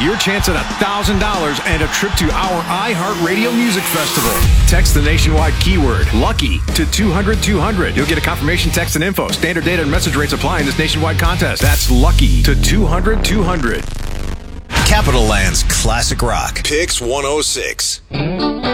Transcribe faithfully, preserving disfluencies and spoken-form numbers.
your chance at one thousand dollars and a trip to our iHeartRadio Music Festival. Text the nationwide keyword LUCKY to two hundred two hundred. You'll get a confirmation text and info. Standard data and message rates apply in this nationwide contest. That's LUCKY to two hundred two hundred. Capital Land's Classic Rock. Pix one oh six.